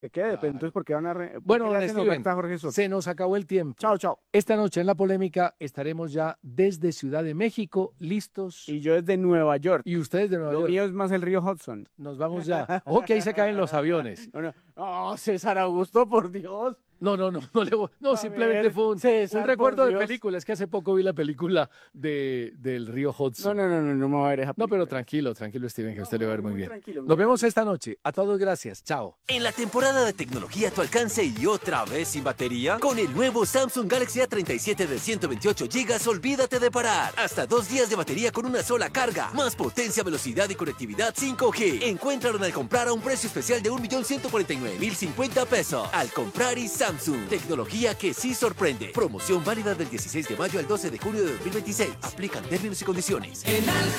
¿De qué? Depende, Claro. entonces, ¿por qué van a Bueno, ¿por qué le don hacen Steven, oferta a Jorge Soto? se nos acabó el tiempo. Chao, chao. Esta noche en La Polémica estaremos ya desde Ciudad de México, listos. Y yo desde Nueva York. Y ustedes de Nueva Lo York. mío es más el río Hudson. Nos vamos ya. Ojo que ahí se caen los aviones. No, no, no, César Augusto, por Dios. No, no, A simplemente ver, fue un César, recuerdo por de Dios. película. Es que hace poco vi la película del río No, Hudson. no me va a ver esa No, pero película. tranquilo, Steven, que a usted le va a ver muy bien. Tranquilo. Nos vemos esta noche. A todos, gracias. Chao. En la temporada de tecnología a tu alcance y otra vez sin batería, con el nuevo Samsung Galaxy A37 de 128 GB, olvídate de parar. Hasta 2 días de batería con una sola carga. Más potencia, velocidad y conectividad 5G. Encuéntralo al comprar a un precio especial de 1.149.050 pesos. Al comprar y Samsung. Tecnología que sí sorprende. Promoción válida del 16 de mayo al 12 de junio de 2026. Aplican términos y condiciones. En Alco